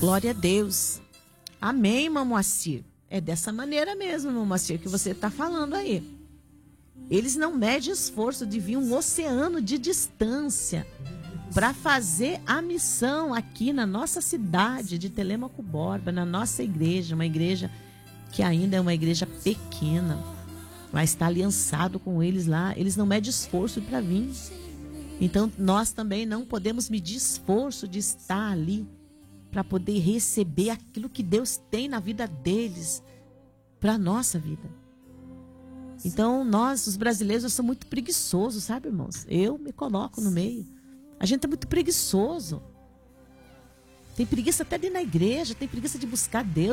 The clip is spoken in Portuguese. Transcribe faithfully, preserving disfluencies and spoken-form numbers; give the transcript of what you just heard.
Glória a Deus. Amém, Mamoacir. É dessa maneira mesmo, Mamoacir, que você está falando aí. Eles não medem esforço de vir um oceano de distância para fazer a missão aqui na nossa cidade de Telêmaco Borba, na nossa igreja, uma igreja que ainda é uma igreja pequena, mas está aliançado com eles lá. Eles não medem esforço para vir. Então, nós também não podemos medir esforço de estar ali para poder receber aquilo que Deus tem na vida deles, para a nossa vida. Então, nós, os brasileiros, nós somos muito preguiçosos, sabe, irmãos? Eu me coloco no meio. A gente é muito preguiçoso. Tem preguiça até de ir na igreja, tem preguiça de buscar Deus.